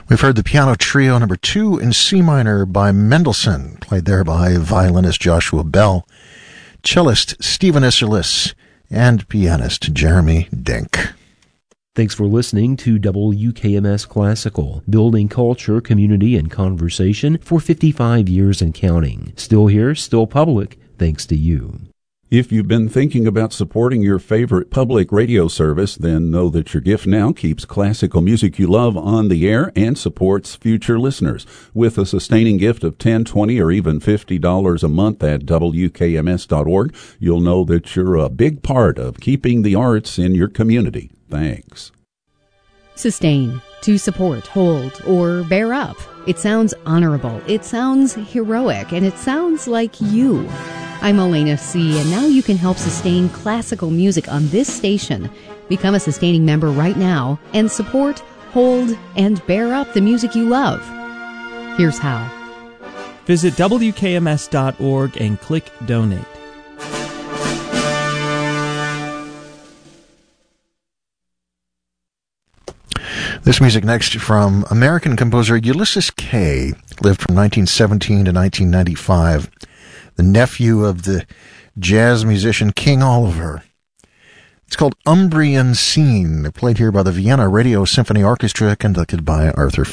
We've heard the Piano Trio number 2 in C minor by Mendelssohn, played there by violinist Joshua Bell, cellist Stephen Isserlis, and pianist Jeremy Dink. Thanks for listening to WKMS Classical, building culture, community, and conversation for 55 years and counting. Still here, still public, thanks to you. If you've been thinking about supporting your favorite public radio service, then know that your gift now keeps classical music you love on the air and supports future listeners. With a sustaining gift of $10, $20, or even $50 a month at WKMS.org, you'll know that you're a big part of keeping the arts in your community. Thanks. Sustain, to support, hold, or bear up. It sounds honorable, it sounds heroic, and it sounds like you. I'm Elena C., and now you can help sustain classical music on this station. Become a sustaining member right now and support, hold, and bear up the music you love. Here's how. Visit WKMS.org and click Donate. This music next from American composer Ulysses Kay, lived from 1917 to 1995. The nephew of the jazz musician King Oliver. It's called Umbrian Scene, played here by the Vienna Radio Symphony Orchestra, conducted by Arthur